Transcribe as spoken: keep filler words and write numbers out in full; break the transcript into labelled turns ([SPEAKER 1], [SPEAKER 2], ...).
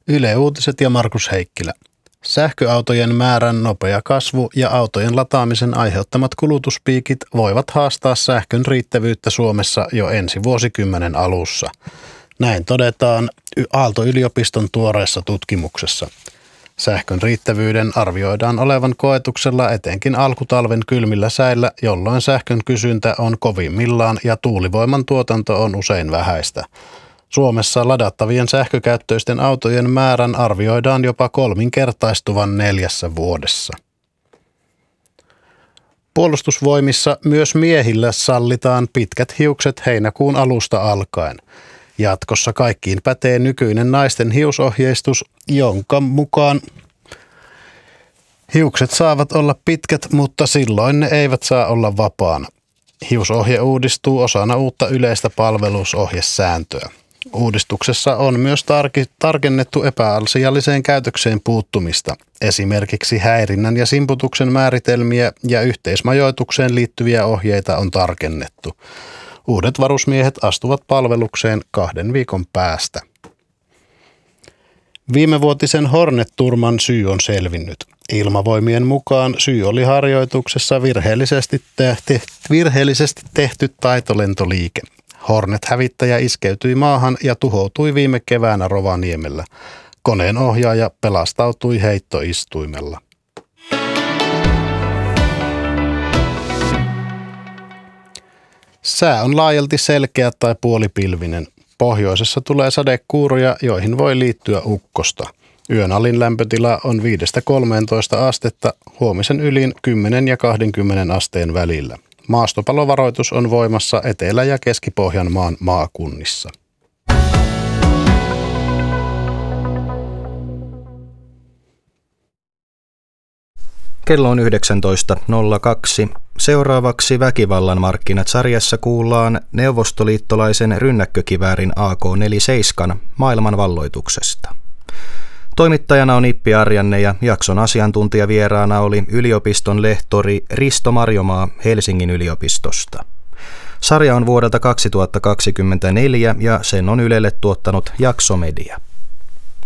[SPEAKER 1] Yle Uutiset ja Markus Heikkilä. Sähköautojen määrän nopea kasvu ja autojen lataamisen aiheuttamat kulutuspiikit voivat haastaa sähkön riittävyyttä Suomessa jo ensi vuosikymmenen alussa. Näin todetaan Aalto-yliopiston tuoreessa tutkimuksessa. Sähkön riittävyyden arvioidaan olevan koetuksella etenkin alkutalven kylmillä säillä, jolloin sähkön kysyntä on kovimmillaan ja tuulivoiman tuotanto on usein vähäistä. Suomessa ladattavien sähkökäyttöisten autojen määrän arvioidaan jopa kolminkertaistuvan neljässä vuodessa. Puolustusvoimissa myös miehillä sallitaan pitkät hiukset heinäkuun alusta alkaen. Jatkossa kaikkiin pätee nykyinen naisten hiusohjeistus, jonka mukaan hiukset saavat olla pitkät, mutta silloin ne eivät saa olla vapaana. Hiusohje uudistuu osana uutta yleistä palvelusohjesääntöä. Uudistuksessa on myös tarki, tarkennettu epäasialliseen käytökseen puuttumista. Esimerkiksi häirinnän ja simputuksen määritelmiä ja yhteismajoitukseen liittyviä ohjeita on tarkennettu. Uudet varusmiehet astuvat palvelukseen kahden viikon päästä. Viimevuotisen Hornet-turman syy on selvinnyt. Ilmavoimien mukaan syy oli harjoituksessa virheellisesti tehty, virheellisesti tehty taitolentoliike. Hornet-hävittäjä iskeytyi maahan ja tuhoutui viime keväänä Rovaniemellä. Koneen ohjaaja pelastautui heittoistuimella. Sää on laajalti selkeä tai puolipilvinen. Pohjoisessa tulee sadekuuroja, joihin voi liittyä ukkosta. Yön alin lämpötila on viidestä kolmeentoista astetta, huomisen ylin kymmenen ja kaksikymmentä asteen välillä. Maastopalovaroitus on voimassa Etelä- ja Keski-Pohjanmaan maakunnissa.
[SPEAKER 2] Kello on yhdeksäntoista nolla kaksi. Seuraavaksi Väkivallan markkinat -sarjassa kuullaan neuvostoliittolaisen rynnäkkökiväärin A K neljäkymmentäseitsemän maailmanvalloituksesta. Toimittajana on Ippi Arjanne ja jakson asiantuntijavieraana oli yliopiston lehtori Risto Marjomaa Helsingin yliopistosta. Sarja on vuodelta kaksituhattakaksikymmentäneljä ja sen on Ylelle tuottanut Jakso Media.